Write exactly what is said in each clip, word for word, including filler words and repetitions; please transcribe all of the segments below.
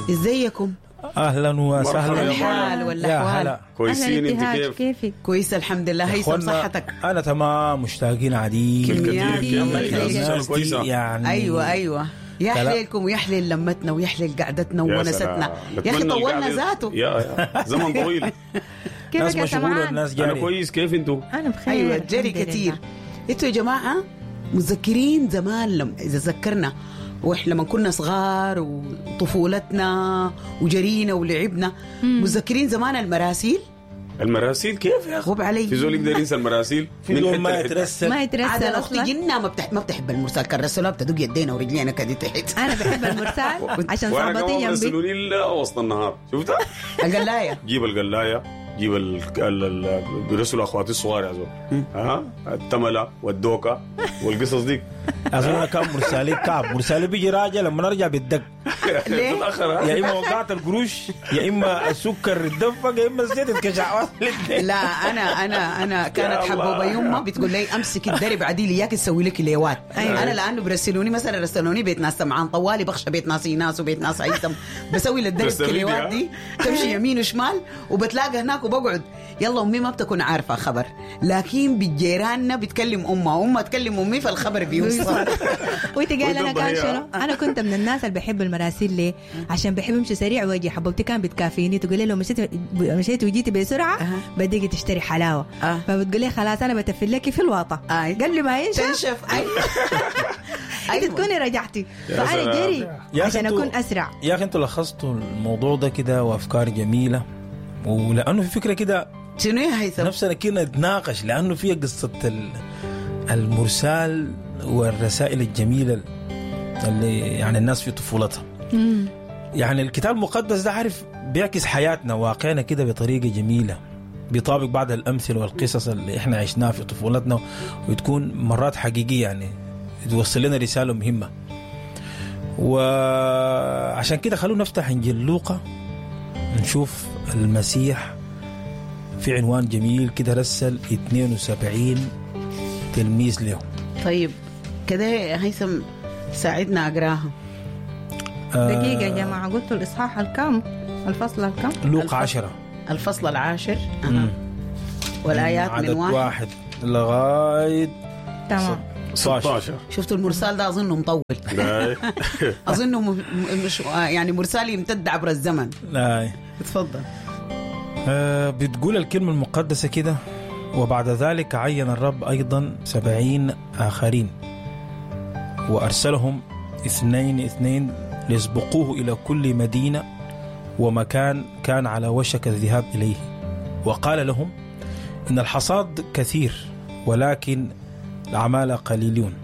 ازيكم؟ اهلا وسهلا. الحال والاحوال كويسين؟ انت كيف؟ كيفك؟ كويس الحمد لله. هيثم صحتك؟ انا تمام، مشتاقين عديد كثير. يعني ايوه ايوه يحلي لكم ويحلي لمتنا ويحلي قعدتنا وونستنا. يا اخي طولنا ذاته يا يا زمن طويل. كيفك يا سمعان؟ الناس جاري. انا كويس، كيف انتوا؟ انا بخير. ايوه جري كثير. انتوا يا جماعه متذكرين زمان لما اذا ذكرنا واحنا لما كنا صغار وطفولتنا وجرينا ولعبنا، متذكرين زمان المراسيل؟ المراسيل كيف يا اخي؟ غب علي. في زول يقدر ينسى المراسيل؟ في زول ما يترسل ما يترسل عاد اختي اصلا. جنة ما بتحب ما بتحب المرسال، كان رسلها بتدق يدينا ورجلينا كده تحت. انا بحب المرسال عشان وانا صعبتي كمان جنبي. برسلوني الا وسط النهار. شفتها؟ القلايه جيب القلايه، جيب ال ال بيرسلوا اخواتي الصغار يا زول، ها التمله والدوكه والقصص دي. اظن كان مرسالي كعب، مرسالي بيجي راجع لما نرجع بالدق. تتاخر يا اما وقعت القروش، يا اما السكر اتدفق، يا اما الزيت اتكشع. لا انا انا انا كانت حبوبه يمه بتقول لي امسك الدرب عديل اياك تسوي لك ليوات. أيوة. انا لانه برسلوني مثلا رسلوني بيت ناس سمعان طوالي بخشى بيت ناس ايناس وبيت ناس هيثم، بسوي للدرب كليوات دي تمشي يمين وشمال وبتلاقى هناك وبقعد. يلا امي ما بتكون عارفه خبر، لكن بجيراننا بتكلم امها وامها تكلم امي فالخبر بيوصل. وانت قال انا كان شنو؟ انا كنت من الناس اللي بحب المراسيل. ليه؟ عشان بحب امشي سريع واجي. حبوبتي كان بتكافيني، تقول لي لو مشيت مشيت وجيتي بسرعه أه. بديكي تشتري حلاوه. أه. فبتقول لي خلاص انا بتفل لك في الواطه. أه. قال لي ما ينشف تنشف. انت تكوني رجعتي فانا جري عشان اكون اسرع. يا اخي انتوا لخصتوا الموضوع ده كده وافكار جميله، ولانه في فكره كده شنو يا هيثم نفسنا كنا نتناقش، لانه في قصه المرسال والرسائل الجميله اللي يعني الناس في طفولتها. مم. يعني الكتاب المقدس ده عارف بيعكس حياتنا واقعنا كده بطريقه جميله، بيطابق بعض الامثله والقصص اللي احنا عشناها في طفولتنا، وتكون مرات حقيقيه، يعني توصل لنا رساله مهمه. وعشان كده خلونا نفتح انجيل لوقا نشوف المسيح في عنوان جميل كده، رسل اثنين وسبعين تلميذ له. طيب كده يا هيثم ساعدنا اقراها. دقيقه يا جماعه، قلت الاصحاح الكم؟ الفصل الكم؟ لوقا عشرة الفصل العاشر. أه. والآيات من عدد واحد, واحد لغاية تمام ستة عشر. شفتوا المرسال ده أظنه مطول. أظنه م... مش يعني مرسال يمتد عبر الزمن. لا تفضل. آه بتقول الكلمة المقدسة كده: وبعد ذلك عين الرب أيضا سبعين آخرين وأرسلهم اثنين اثنين ليسبقوه إلى كل مدينة ومكان كان على وشك الذهاب إليه، وقال لهم: إن الحصاد كثير ولكن العمالة قليلون،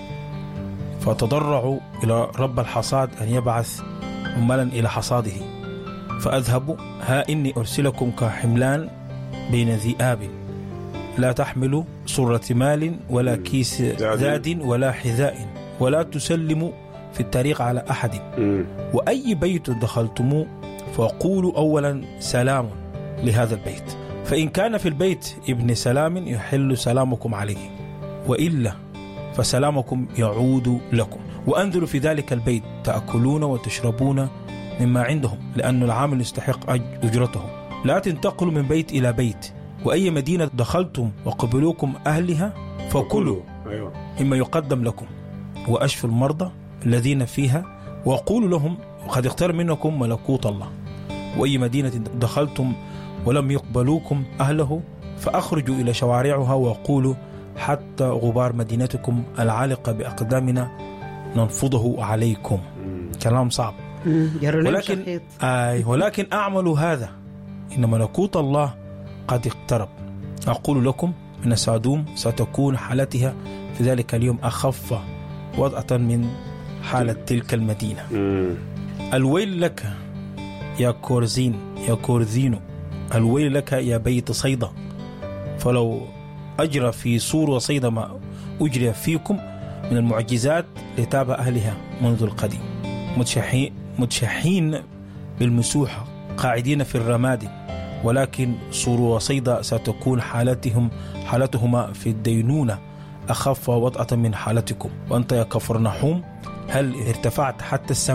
فتضرعوا إلى رب الحصاد أن يبعث عمالا إلى حصاده. فأذهبوا، ها إني أرسلكم كحملان بين ذئاب، لا تحملوا صرة مال ولا كيس زاد ولا حذاء، ولا تسلموا في الطريق على أحد، وأي بيت دخلتموه فقولوا أولا سلام لهذا البيت، فإن كان في البيت ابن سلام يحل سلامكم عليه، وإلا فسلامكم يعود لكم. وأنزلوا في ذلك البيت تأكلون وتشربون مما عندهم، لأن العامل يستحق أجرته. لا تنتقلوا من بيت إلى بيت، وأي مدينة دخلتم وقبلوكم أهلها فكلوا مما يقدم لكم، وأشفوا المرضى الذين فيها، وقولوا لهم قد اقترب منكم ملكوت الله. وأي مدينة دخلتم ولم يقبلوكم أهله فأخرجوا إلى شوارعها وقولوا حتى غبار مدينتكم العالقة بأقدامنا ننفضه عليكم. كلام صعب، ولكن آه ولكن أعملوا هذا، إن ملكوت الله قد اقترب. أقول لكم إن سادوم ستكون حالتها في ذلك اليوم أخف وضعة من حالة تلك المدينة. الويل لك يا كورزين يا كورزينو، الويل لك يا بيت صيدا، فلو أجرى في سور وصيدا ما أجري فيكم من المعجزات لتابع أهلها منذ القديم، متشحين, متشحين بالمسوحة قاعدين في الرماد، ولكن سور وصيدا ستكون حالتهم حالتهما في الدينونة أخف وضعة من حالتكم. وأنت يا كفرنحوم هل ارتفعت حتى السماء؟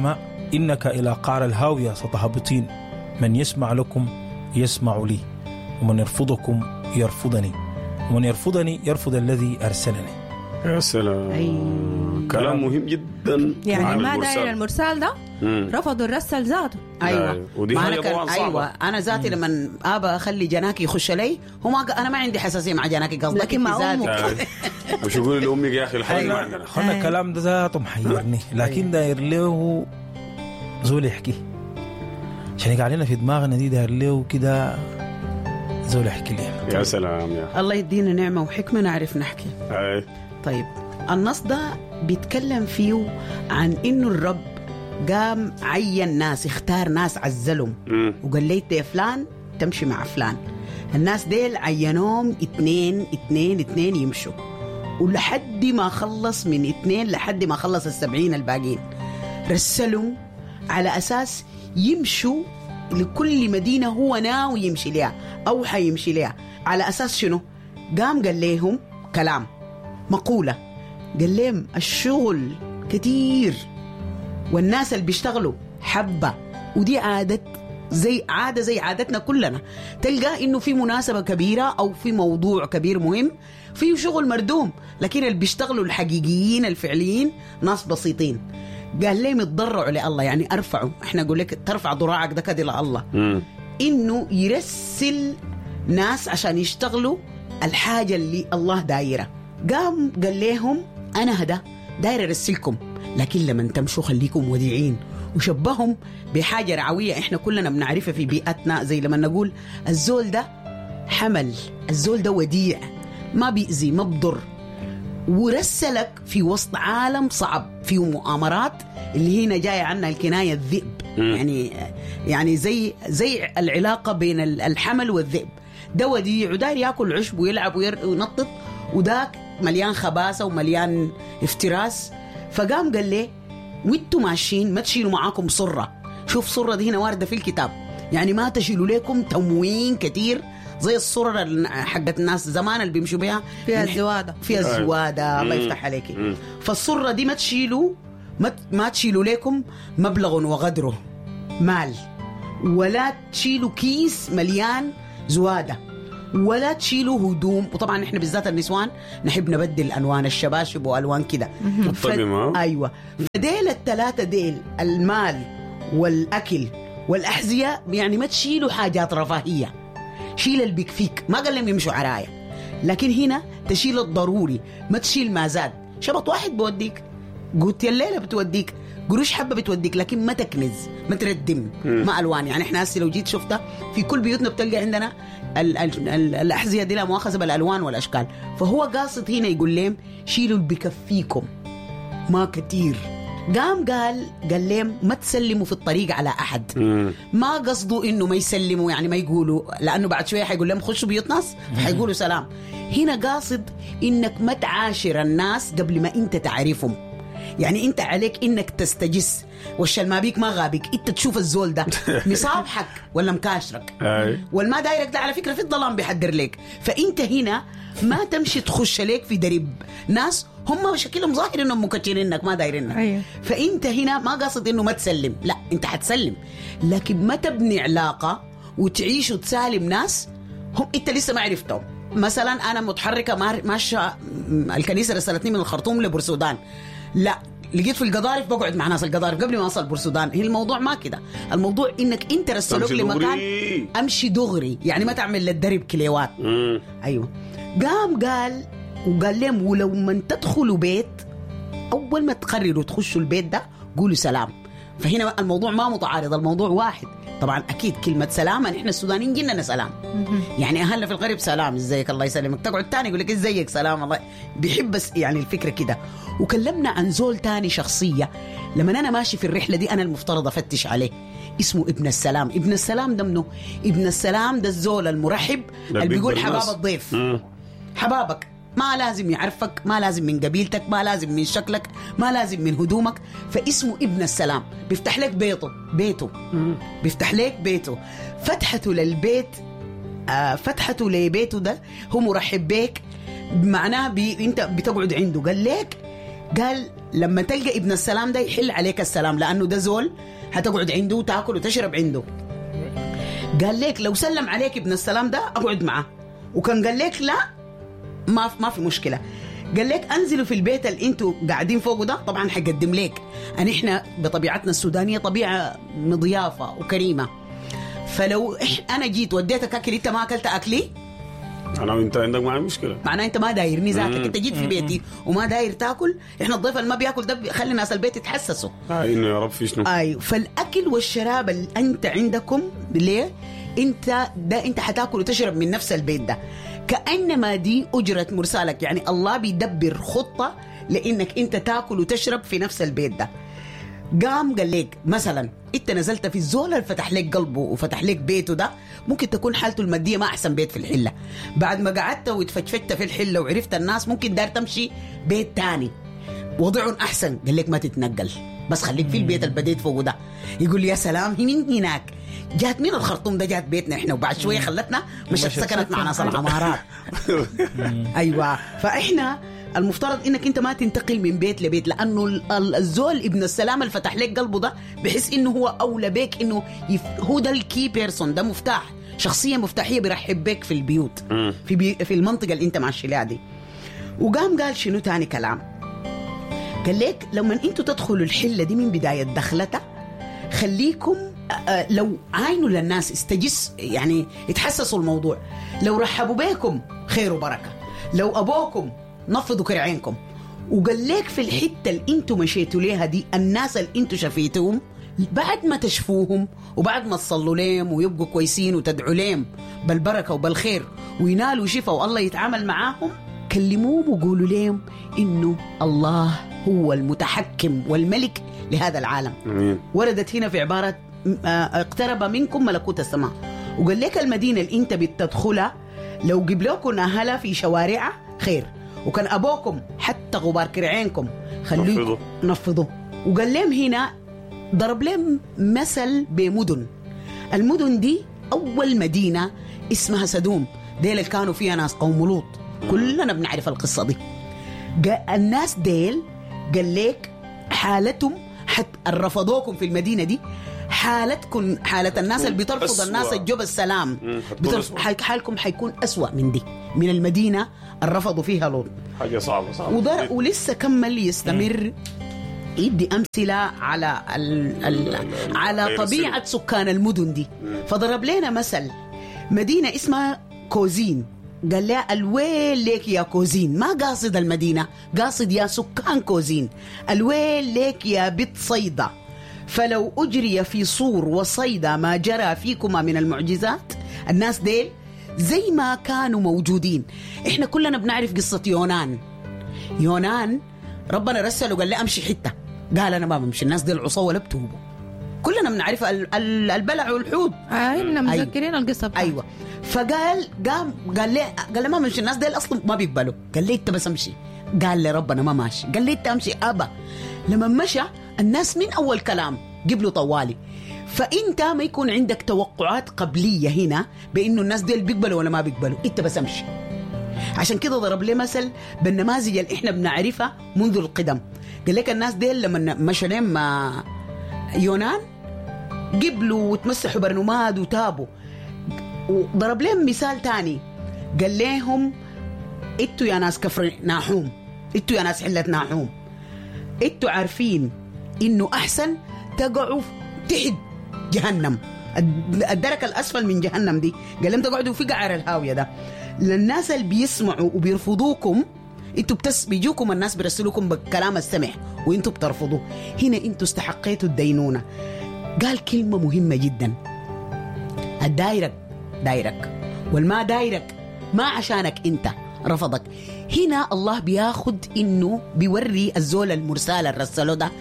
إنك إلى قعر الهاوية ستهبطين، من يسمع لكم يسمع لي، ومن يرفضكم يرفضني، ومن يرفضني يرفض الذي أرسلني. يا سلام. أي. كلام مهم جدا. يعني ما داير المرسال ده مم. رفضوا الرسل ذاته. ايوه ودي حاجه كان ايوه انا ذاتي لما ابى اخلي جناكي يخش لي هو ما انا ما عندي حساسيه مع جناكي قصدك لكن مع امك مش يقول لامك يا اخي الحل ما عندنا انا الكلام ده ذاته محيرني، لكن داير له زول يحكي عشان يقع لنا في دماغنا دي، داير له كده زول يحكي لي. يا سلام يا الله يدينا نعمه وحكمه نعرف نحكي. أي. طيب النص ده بيتكلم فيه عن انه الرب قام عين ناس، اختار ناس عزلهم وقال لي يا فلان تمشي مع فلان. الناس ديل عينوهم اتنين اتنين اتنين يمشوا، ولحد ما خلص من اتنين لحد ما خلص السبعين الباقين رسلهم على أساس يمشوا لكل مدينة هو ناوي يمشي لها أو حيمشي لها. على أساس شنو؟ قام قال لهم كلام مقولة، قال لهم الشغل كتير والناس اللي بيشتغلوا حبة، ودي عادة زي عادة زي عادتنا كلنا. تلقى إنه في مناسبة كبيرة أو في موضوع كبير مهم فيه شغل مردوم، لكن اللي بيشتغلوا الحقيقيين الفعليين ناس بسيطين. قال لهم يتضرعوا لله، يعني أرفعوا، إحنا نقول لك ترفع ضراعك ده كده لله، إنه يرسل ناس عشان يشتغلوا الحاجة اللي الله دايرة. قام قال لهم أنا هدا داير أرسلكم، لكن لما تمشوا خليكم وديعين. وشبههم بحاجة رعوية إحنا كلنا بنعرفها في بيئتنا، زي لما نقول الزول ده حمل، الزول ده وديع ما بيأذي ما بضر، ورسلك في وسط عالم صعب فيه مؤامرات اللي هنا جاية عنا الكناية الذئب. يعني يعني زي زي العلاقة بين الحمل والذئب، ده وديع وداير ياكل عشب ويلعب وينطط، وذاك مليان خباثة ومليان افتراس. فقام قال لي وانتوا ماشيين ما تشيلوا معاكم صرة. شوف صرة دي هنا واردة في الكتاب، يعني ما تشيلوا لكم تموين كتير زي الصرة حقت الناس زمان اللي بيمشوا بها فيها الزوادة فيها الزوادة الله يفتح عليكي. فالصرة دي ما تشيلوا ما, ما تشيلوا لكم مبلغ وغدره مال، ولا تشيلوا كيس مليان زوادة، ولا تشيلوا هدوم. وطبعا احنا بالذات النسوان نحب نبدل الوان الشباشب والوان كده. ف... ايوه فديل الثلاثه ديل المال والاكل والاحذيه، يعني ما تشيلوا حاجات رفاهيه، شيل اللي بيكفيك. ما قال لهم يمشوا عرايا، لكن هنا تشيل الضروري، ما تشيل ما زاد. شبط واحد بوديك، قلت الليله بتوديك، قروش حبه بتوديك، لكن ما تكنز ما تردم ما الوان. يعني احنا هسه لو جيت شفتها في كل بيوتنا بتلقى عندنا ال ال ال الاحذيه دي لا مؤاخذه بالالوان والاشكال. فهو قاصد هنا يقول لهم شيلوا اللي بكفيكم ما كتير. قام قال قال لهم ما تسلموا في الطريق على احد. ما قصدوا انه ما يسلموا يعني ما يقولوا، لانه بعد شويه حيقول لهم خشوا بيوت ناس حيقولوا سلام. هنا قاصد انك ما تعاشر الناس قبل ما انت تعرفهم. يعني انت عليك انك تستجس، والشل بيك ما غابك، انت تشوف الزول ده مصابحك ولا مكاشرك، والما دايرك ده على فكرة في الظلام بيحضر لك. فانت هنا ما تمشي تخش لك في درب ناس هم شكلهم ظاهر انهم مكترينك ما دايرينك. أيوه. فانت هنا ما قصد انه ما تسلم، لا انت حتسلم، لكن ما تبني علاقة وتعيش وتسالم ناس هم انت لسه ما عرفتهم. مثلا انا متحركة ماشية الكنيسة رسلتني من الخرطوم لبورسودان، لا لقيت في القضارف بقعد مع ناس القضارف قبل ما أوصل بورسودان. هي الموضوع ما كده، الموضوع إنك أنت رسلوك لمكان أمشي دغري، يعني ما تعمل للدرب كليوات. أيوة. قام قال وقال لهم ولو من تدخلوا بيت أول ما تقرروا تخشوا البيت ده قولوا سلام. فهنا الموضوع ما متعارض، الموضوع واحد. طبعا أكيد كلمة سلام إحنا السودانيين جننا سلام، يعني أهلنا في الغرب سلام ازيك الله يسلمك، تقعد تاني يقول لك ازيك سلام الله، بيحب بس يعني الفكرة كده. وكلمنا عن زول تاني شخصية لما أنا ماشي في الرحلة دي أنا المفترض أفتش عليه، اسمه ابن السلام. ابن السلام ده منه؟ ابن السلام ده الزول المرحب اللي بيقول حباب الضيف. حبابك ما لازم يعرفك، ما لازم من قبيلتك، ما لازم من شكلك، ما لازم من هدومك، فاسمه ابن السلام. بيفتح لك بيته بيته بيفتح لك بيته. فتحته للبيت آه فتحته لبيته ده هو مرحب بك، معناه بي انت بتقعد عنده. قال لك قال لما تلقى ابن السلام ده يحل عليك السلام، لأنه ده زول حتقعد عنده وتاكل وتشرب عنده. قال لك لو سلم عليك ابن السلام ده اقعد معه، وكان قال لك لا ما ما في مشكله. قال لك انزلوا في البيت اللي انتوا قاعدين فوقه ده، طبعا حقدم لك ان احنا بطبيعتنا السودانيه طبيعه مضيافه وكريمه، فلو انا جيت وديتك اكل انت ما اكلت اكلي انا وانت عندك معي مشكله، معناه انت ما دايرني ذاتك. انت جيت في بيتي وما داير تاكل. احنا الضيف اللي ما بياكل ده بيخلي ناس البيت يتحسسوا اه انه يا رب في شنو. ايوه، فالاكل والشراب اللي انت عندكم ليه انت ده انت حتاكل وتشرب من نفس البيت ده، كأنما دي أجرة مرسالك. يعني الله بيدبر خطة لأنك أنت تاكل وتشرب في نفس البيت ده. قام قال لك مثلا أنت نزلت في الزول اللي فتح لك قلبه وفتح لك بيته ده، ممكن تكون حالته المادية ما أحسن بيت في الحلة، بعد ما قعدت وتفتفت في الحلة وعرفت الناس ممكن دار تمشي بيت تاني وضعهم أحسن. قال لك ما تتنقل، بس خليك في البيت اللي بديت فوقه ده. يقول يا سلام من هناك جات مين الخرطوم ده جات بيتنا احنا، وبعد شويه خلتنا مشت سكنت مع ناس العمارات. ايوه، فاحنا المفترض انك انت ما تنتقل من بيت لبيت، لانه الزول ابن السلام اللي فتح لك قلبه ده بحس انه هو اولى بك، انه يف... هو ده الكي بيرسون، ده مفتاح، شخصيه مفتاحيه بيرحب بك في البيوت في بي... في المنطقه اللي انت ماشي دي. وقام قال شنو تاني كلام، قال لك لما انتوا تدخلوا الحله دي من بدايه دخلتها خليكم لو عينوا للناس استجس، يعني يتحسسوا الموضوع. لو رحبوا بيكم خير وبركة، لو أبوكم نفضوا كرعينكم. وقال لك في الحتة اللي انتوا مشيتوا ليها دي، الناس اللي انتوا شفيتوهم بعد ما تشفوهم وبعد ما تصلوا لهم ويبقوا كويسين وتدعوا لهم بالبركة وبالخير وينالوا شفاء والله يتعامل معاهم، كلموهم وقولوا لهم إنه الله هو المتحكم والملك لهذا العالم. مين. وردت هنا في عبارة اقترب منكم ملكوت السماء. وقال لك المدينة اللي انت بتدخلها لو جبلوكم أهلها في شوارعها خير، وكان أبوكم حتى غبار كرعينكم خلوه نفضوا. وقال لهم هنا ضرب لهم مثل بمدن. المدن دي أول مدينة اسمها سدوم، ديل اللي كانوا فيها ناس قوم لوط، كلنا بنعرف القصة دي. الناس ديل قال لك حالتهم حتى رفضوكم في المدينة دي، حالتكم حالة الناس اللي بترفض الناس الجب السلام حالكم حيكون أسوأ من دي، من المدينة اللي رفضوا فيها لوط. حاجة صعبة صعبة. ولسه كمل يستمر يدي أمثلة على ال ال على طبيعة سكان المدن دي. فضرب لنا مثل مدينة اسمها كوزين، قال لها الويل لك يا كوزين، ما قاصد المدينة، قاصد يا سكان كوزين. الويل لك يا بيت صيدا، فلو أجري في صور وصيدا ما جرى فيكما من المعجزات. الناس ديل زي ما كانوا موجودين. إحنا كلنا بنعرف قصة يونان. يونان ربنا رسله قال لي أمشي حتة، قال أنا ما بمشي، الناس ديل عصوا ولا بتوبوا. كلنا بنعرف البلع والحوت. احنا مذكرين القصة بتاعت. أيوة. فقال قام قال لي قال لي ما بمشي، الناس ديل أصلا ما بيقبلوا. قال لي أنت بس أمشي، قال لي ربنا ما ماشي، قال لي أنت أمشي أبا. لما مشى الناس من أول كلام قبلوا طوالي. فأنت ما يكون عندك توقعات قبلية هنا بأنه الناس ديل بيقبلوا ولا ما بيقبلوا، أنت بس أمشي. عشان كده ضرب لي مثل بالنماذج اللي إحنا بنعرفها منذ القدم. قال لك الناس ديل لما مشوا مع يونان قبلوا وتمسحوا برنماد وتابوا. وضرب لهم مثال تاني، قال لهم انتوا يا ناس كفر ناحوم، انتوا يا ناس حلة ناحوم، انتوا عارفين انه احسن تقعوا تحت جهنم، الدرك الاسفل من جهنم دي. قال لهم تقعدوا في قعر الهاوية ده. للناس اللي بيسمعوا وبيرفضوكم، انتوا بتس بيجوكم الناس بيرسلوكم بالكلام السمح وانتوا بترفضوا، هنا انتوا استحقيتوا الدينونة. قال كلمة مهمة جدا، الدايرك دايرك والما دايرك ما عشانك انت رفضك. هنا الله بياخد انه بيوري الزول المرسال الرسله ده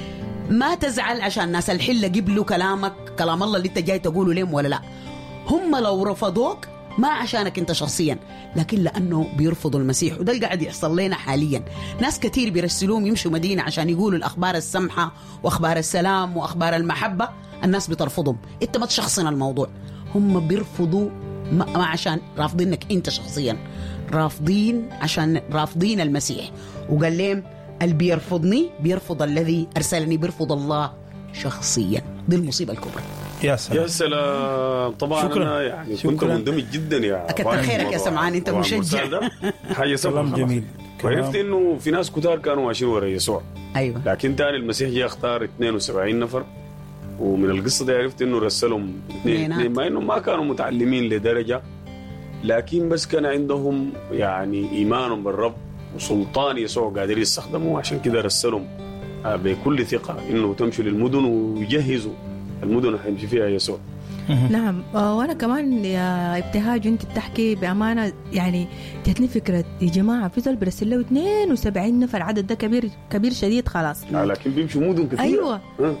ما تزعل عشان ناس الحلة قبلوا كلامك كلام الله اللي انت جاي تقوله لهم ولا لا. هم لو رفضوك ما عشانك انت شخصيا، لكن لأنه بيرفضوا المسيح. وده اللي قاعد يحصل لنا حاليا. ناس كتير بيرسلوهم يمشوا مدينة عشان يقولوا الأخبار السمحة وأخبار السلام وأخبار المحبة، الناس بترفضهم. انت ما تشخصنا الموضوع، هم بيرفضوا ما عشان رافضينك انت شخصيا، رافضين عشان رافضين المسيح. وقال لهم اللي بيرفضني بيرفض الذي أرسلني، بيرفض الله شخصيا. دي المصيبة الكبرى. يا سلام يا سلام. طبعا شكرا. أنا يعني شكرا. كنت مندمج جدا يا كتر خيرك يا سمعان، انت مشجع. حاجة كلام جميل. وعرفت انه في ناس كتار كانوا ماشيين ورا يسوع. ايوه. لكن تاني المسيح جاء اختار اثنين وسبعين نفر، ومن القصة دي عرفت انه رسلهم اثنين اثنين، ما انه ما كانوا متعلمين لدرجة، لكن بس كان عندهم يعني ايمان بالرب وسلطان يسوع قادر يستخدموه، عشان كده رسلهم بكل ثقة انه تمشوا للمدن ويجهزوا المدن اللي حيمشي فيها يسوع. نعم. وانا كمان يا ابتهاج انت بتحكي بامانه، يعني جاتني فكره يا جماعه في زول برسل له اثنين وسبعين نفر، العدد ده كبير كبير شديد خلاص. لكن بيمشوا مدن كثير. ايوه.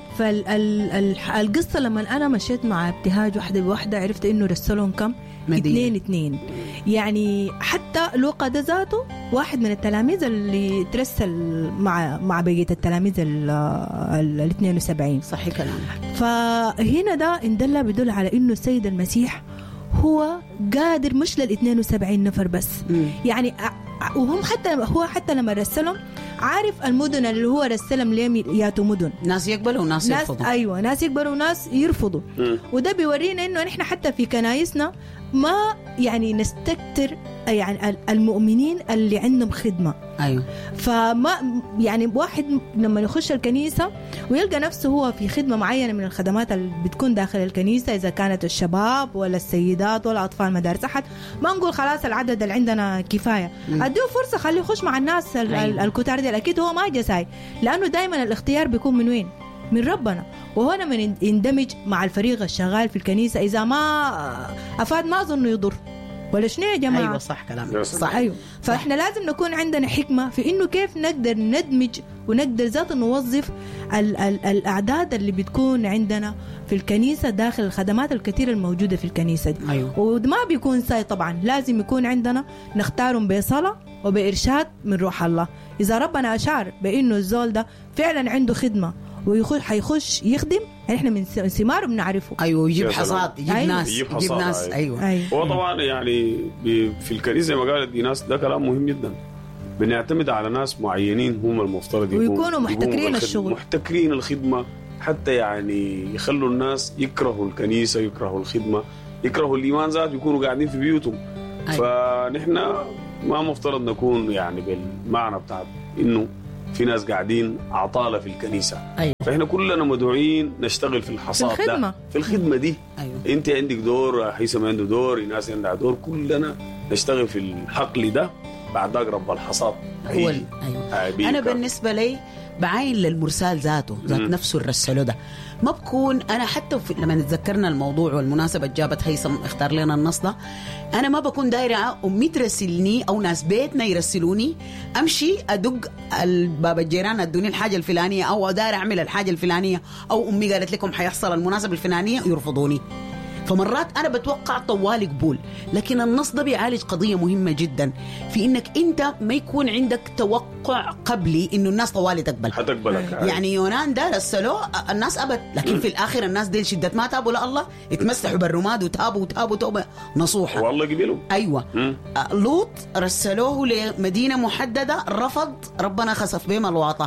فالقصه لما انا مشيت مع ابتهاج واحده بواحده عرفت انه رسلهم كم؟ اثنين اثنين. يعني حتى لوقا ده ذاته واحد من التلاميذ اللي ترسل مع مع بقيه التلاميذ ال اثنين وسبعين. صحيح كلامك. فهنا ده ان دل بدل على انه السيد المسيح هو قادر مش لل اثنين وسبعين نفر بس. م. يعني وهم حتى هو حتى لما رسلهم عارف المدن اللي هو رسلهم ليه ياتوا مدن، ناس يقبلوا وناس ناس يرفضوا. ايوه ناس يقبلوا وناس يرفضوا. م. وده بيورينا انه نحن حتى في كنايسنا ما يعني نستكتر يعني المؤمنين اللي عندهم خدمة. أيوة. فما يعني واحد لما يخش الكنيسة ويلقى نفسه هو في خدمة معينة من الخدمات اللي بتكون داخل الكنيسة، إذا كانت الشباب ولا السيدات ولا أطفال مدارس أحد، ما نقول خلاص العدد اللي عندنا كفاية، أديه فرصة خليه يخش مع الناس. أيوة. الكتار دي أكيد هو ما جساي، لأنه دايما الاختيار بيكون من وين؟ من ربنا. وهنا من يندمج مع الفريق الشغال في الكنيسة، إذا ما أفاد ما أظن يضر ولا شنو يا جماعة. أيوة صح كلامك. صح. أيوة. فإحنا لازم نكون عندنا حكمة في إنه كيف نقدر ندمج ونقدر ذات نوظف ال- ال- الأعداد اللي بتكون عندنا في الكنيسة داخل الخدمات الكثيرة الموجودة في الكنيسة دي. أيوة. وما بيكون ساي طبعا، لازم يكون عندنا نختارهم بصلاة وبإرشاد من روح الله. إذا ربنا أشعر بإنه الزول ده فعلا عنده خدمة ويخش حيخش يخدم، احنا من ثماره بنعرفه. ايوه يجيب حصاد، يجيب أيوة. ناس يجيب, يجيب ناس. أيوة. ايوه, أيوة. هو طبعا يعني في الكنيسه زي ما قالت دي ناس، ده كلام مهم جدا. بنعتمد على ناس معينين هم المفترض ويكونوا محتكرين الشغل، محتكرين الخدمه، حتى يعني يخلوا الناس يكرهوا الكنيسه، يكرهوا الخدمه، يكرهوا الايمان ذات، يكونوا قاعدين في بيوتهم. أيوة. فنحن ما مفترض نكون يعني بالمعنى بتاع انه في ناس قاعدين عطالة في الكنيسة. أيوة. فإحنا كلنا مدعوين نشتغل في الحصاد في الخدمة. ده، في الخدمة دي. أيوة. أنت عندك دور، حيثم عنده دور، ناس عندها دور، كلنا نشتغل في الحقل ده. بعد ذاك رب الحصاد هو ال... أيوة. أنا بالنسبة لي بعين للمرسال ذاته ذات م. نفسه الرسله ده، ما بكون أنا حتى لما نتذكرنا الموضوع والمناسبة جابت هيثم اختار لنا النص ده، أنا ما بكون دايرة أمي ترسلني أو ناس بيتنا يرسلوني أمشي أدق الباب الجيران أدوني الحاجة الفلانية، أو دايرة أعمل الحاجة الفلانية، أو أمي قالت لكم حيحصل المناسبة الفلانية يرفضوني. فمرات أنا بتوقع طوال قبول، لكن النص ده بيعالج قضية مهمة جدا في إنك أنت ما يكون عندك توقع قبلي إنه الناس طوالي تقبل. حتقبلك. يعني يونان ده رسلوه الناس أبد، لكن م. في الآخر الناس دي شدة ما تابوا لله، اتمسحوا بالرماد وتابوا وتابوا توبة نصوحة والله قبلوا. أيوة. م. لوط رسلوه لمدينة محددة، رفض، ربنا خسف بهم الواطة.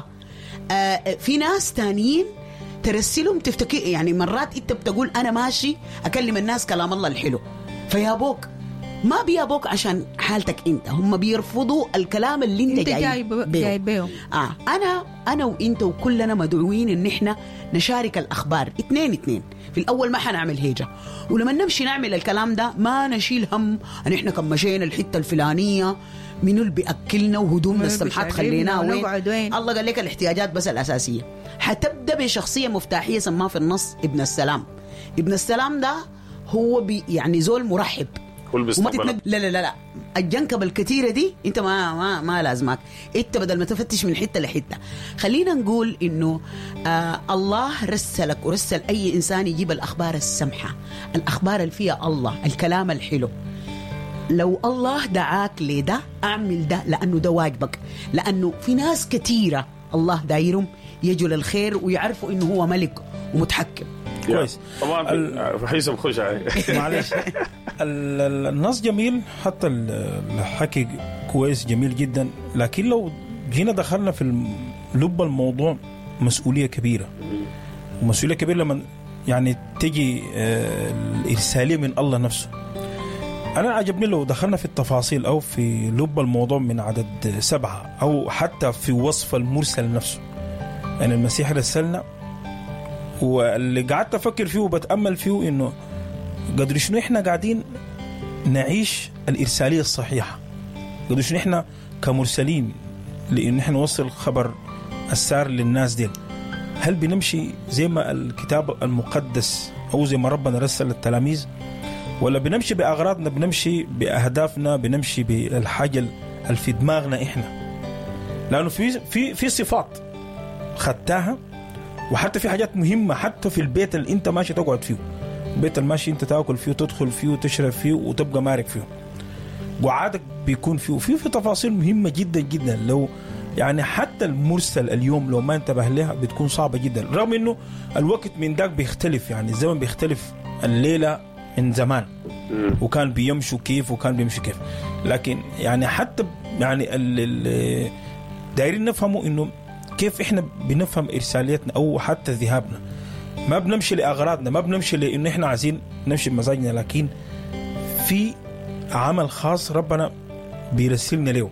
آه في ناس تانيين ترسلهم تفتكر، يعني مرات انت بتقول انا ماشي اكلم الناس كلام الله الحلو، فيابوك ما بيابوك عشان حالتك انت، هم بيرفضوا الكلام اللي انت, انت جاي جاي بيه. اه انا انا وانت وكلنا مدعوين ان احنا نشارك الاخبار اتنين اتنين. في الاول ما حنعمل هيجه، ولما نمشي نعمل الكلام ده ما نشيل هم ان احنا كم مشينا الحته الفلانيه، منو اللي بياكلنا وهدومنا السمحات خليناه وين. وين الله قال لك الاحتياجات بس الاساسيه. حتبدا بشخصيه مفتاحيه سماه في النص ابن السلام. ابن السلام ده هو بي يعني زول مرحب، وما تتنق... لا لا لا لا الجنكبه الكثيره دي انت ما ما ما لازمك، انت بدل ما تفتش من حته لحته. خلينا نقول انه آه الله رسلك ورسل اي انسان يجيب الاخبار السمحه، الاخبار اللي فيها الله، الكلام الحلو. لو الله دعاك لده اعمل ده، لانه ده واجبك، لانه في ناس كثيره الله دايرهم يجوا للخير ويعرفوا انه هو ملك ومتحكم. كويس. طبعا في حيثم خش عليه معلش. النص جميل، حتى الحكي كويس جميل جدا، لكن لو جينا دخلنا في لب الموضوع مسؤولية كبيرة. ومسؤولية كبيرة لما يعني تجي الإرسالية من الله نفسه. أنا عجبني لو دخلنا في التفاصيل أو في لب الموضوع من عدد سبعة أو حتى في وصف المرسل نفسه. يعني المسيح رسلنا، واللي قعدت أفكر فيه وبتأمل فيه إنه قدر شنو إحنا قاعدين نعيش الإرسالية الصحيحة، قدر شنو إحنا كمرسلين لأن إحنا نوصل خبر السار للناس دي. هل بنمشي زي ما الكتاب المقدس أو زي ما ربنا رسل التلاميذ، ولا بنمشي بأغراضنا، بنمشي بأهدافنا، بنمشي بالحاجة اللي في دماغنا إحنا؟ لأنه في في في صفات خدتها، وحتى في حاجات مهمة حتى في البيت اللي أنت ماشي تقعد فيه، البيت الماشي أنت تأكل فيه وتدخل فيه وتشرب فيه وتبقى مارك فيه، وعادك بيكون فيه، وفي في تفاصيل مهمة جدا جدا. لو يعني حتى المرسل اليوم لو ما انتبه لها بتكون صعبة جدا، رغم انه الوقت من داك بيختلف، يعني الزمن بيختلف، الليلة من زمان وكان بيمشوا كيف وكان بيمشوا كيف، لكن يعني حتى يعني ال دايرين نفهموا انه كيف احنا بنفهم ارساليتنا او حتى ذهابنا. ما بنمشي لاغراضنا، ما بنمشي لانه احنا عايزين نمشي بمزاجنا، لكن في عمل خاص ربنا بيرسلنا له.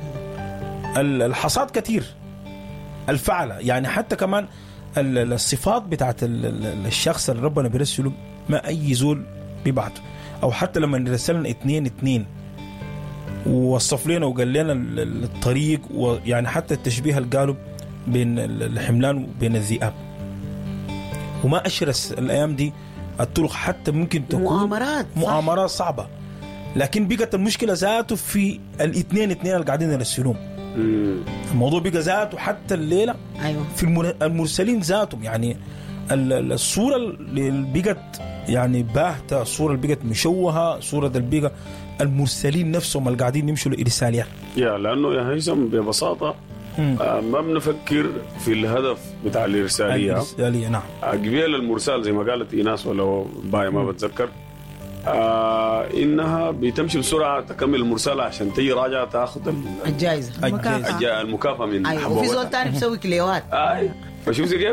الحصاد كتير، الفعلة يعني حتى كمان الصفات بتاعت الشخص اللي ربنا بيرسله ما أي زول بيبعته. أو حتى لما نرسلنا اتنين اتنين ووصف لنا وقال لنا الطريق، ويعني حتى التشبيه القالب بين الحملان وبين الذئاب. وما أشرس الأيام دي الطرق حتى ممكن تكون مؤامرات مؤامرات صعبة، لكن بقت المشكلة ذاته في الاثنين اثنين اللي قاعدين يرسلون. الموضوع بقى ذاته حتى الليلة أيوة. في المرسلين ذاتهم، يعني الصورة اللي بقت يعني باهتة، الصورة اللي بقت مشوهة، الصورة اللي بقى المرسلين نفسهم اللي قاعدين يمشوا لإرساليات. يا لأنه يا هيثم ببساطة آه ما بنفكر في الهدف بتاع الإرسالية. الإرسالية نعم. قبيل المرسال زي ما قالت إيناس ولا باي ما بتذكر، آه إنها بتمشي بسرعة تكمل المرسالة عشان تيجي راجعة تأخذ الجائزة المكافأة المكافأة من أيوة. وفي زول تاني بيسوي كليوات. أي فشوف زي كيف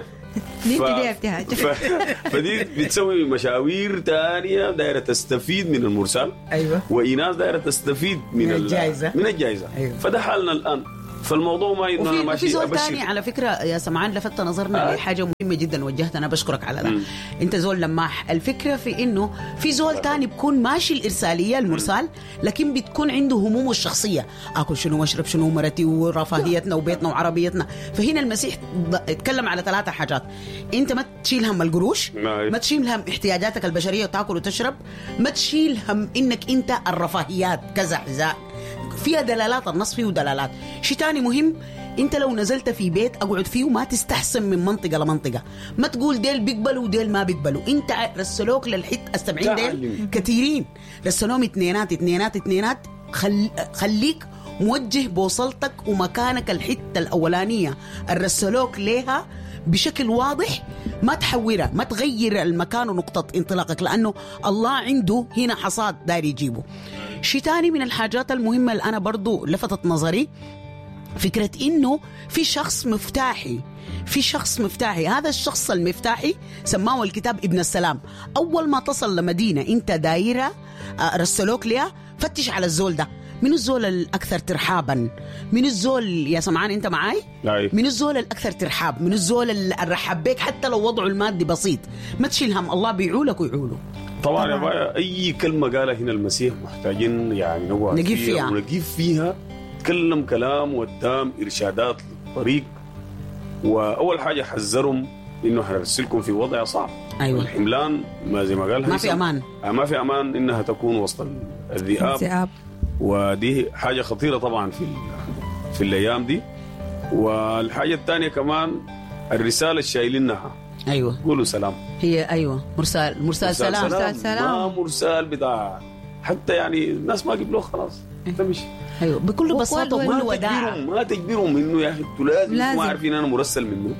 ف... ف... فدي بتسوي مشاوير تانية دايرة تستفيد من المرسال. أيوة. وإيناس دايرة تستفيد من, من الجائزة من الجائزة. أيوة. فده حالنا الآن. فالموضوع ما إنه أنا ماشي. وفي زول تاني على فكرة يا سمعان لفت نظرنا آه. لحاجة مهمة جدا وجهت، أنا بشكرك على ده. أنت زول لماح. الفكرة في إنه في زول تاني بكون ماشي الإرسالية المرسال، لكن بتكون عنده همومه الشخصية، أكل شنو وأشرب شنو مرتي ورفاهيتنا وبيتنا وعربيتنا. فهنا المسيح اتكلم على ثلاثة حاجات: أنت ما تشيل هم القروش، ما تشيل هم احتياجاتك البشرية وتأكل وتشرب، ما تشيل هم إنك أنت الرفاهيات كذا حذاء. فيها دلالات، النص فيه دلالات. شيء تاني مهم، انت لو نزلت في بيت اقعد فيه ما تستحسن من منطقة لمنطقة، ما تقول ديل بيقبلوا وديل ما بيقبلوا. انت رسلوك للحت السبعين ديل كثيرين، رسلوهم اتنينات اتنينات اتنينات. خل... خليك موجه بوصلتك ومكانك الحتة الأولانية الرسلوك ليها بشكل واضح، ما تحورها، ما تغير المكان ونقطة انطلاقك، لأنه الله عنده هنا حصاد داير يجيبه. شيء تاني من الحاجات المهمة اللي أنا برضو لفتت نظري، فكرة إنه في شخص مفتاحي، في شخص مفتاحي. هذا الشخص المفتاحي سماه الكتاب ابن السلام. أول ما تصل لمدينة أنت دايرة رسلوك لها، فتش على الزول ده، من الزول الأكثر ترحابا، من الزول يا سمعان أنت معاي؟ من الزول الأكثر ترحاب، من الزول الرحب بيك حتى لو وضعه المادي بسيط. ما تشيل هم، الله بيعولك ويعوله. طبعا يا بايا أي كلمة قالها هنا المسيح محتاجين يعني نقعد نجيب فيها, فيها ونجيب فيها تكلم كلام ودام إرشادات للطريق. وأول حاجة حذرهم إنه هنرسلكم في وضع صعب. أيوة. الحملان ما زي ما قال ما في أمان، ما في أمان إنها تكون وسط الذئاب، ودي حاجة خطيرة طبعا في في الأيام دي. والحاجة الثانية كمان الرسالة الشايلينها. أيوة. قولوا سلام. هي أيوة مرسال مرسال سلام. مرسال سلام. ما مرسال بتاع حتى يعني الناس ما قبلوه خلاص تمشي. أيوة بكل بساطة وكل وداع. ما تجبرهم إنه يا أخي أنتوا لازم ما عارفين أنا مرسل منه.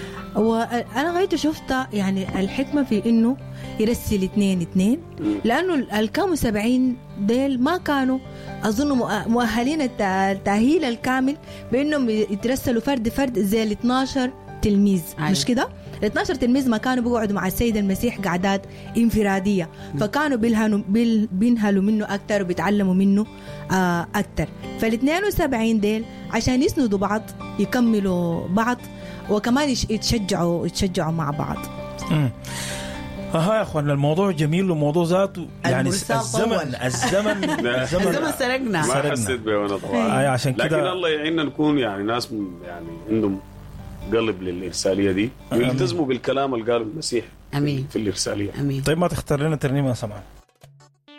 وأنا غايته شفتها يعني الحكمة في إنه يرسل اثنين اثنين، لأنه الكام سبعين ديل ما كانوا أظن مؤهلين التأهيل الكامل بأنهم يترسلوا فرد فرد زي الاثناشر تلميذ. أيوة. مش كده؟ ال اثنا عشر تلميذ ما كانوا بيقعدوا مع السيد المسيح قعدات انفرادية، فكانوا بيلهنوا بينهلوا منه أكتر وبيتعلموا منه آه أكتر. فال اثنين وسبعين ديل عشان يسندوا بعض يكملوا بعض وكمان يتشجعوا يتشجعوا مع بعض. امم ها يا اخوان الموضوع جميل وموضوع ذاته يعني الزمن الزمن الزمن سرقنا ما حسيت به وانا طبعا آه عشان كده لكن الله يعيننا نكون يعني ناس يعني عندهم قلب للإرسالية دي ويلتزموا بالكلام اللي قاله المسيح امين في الإرسالية. امين. طيب ما تختار لنا ترنيمة يا سمعان؟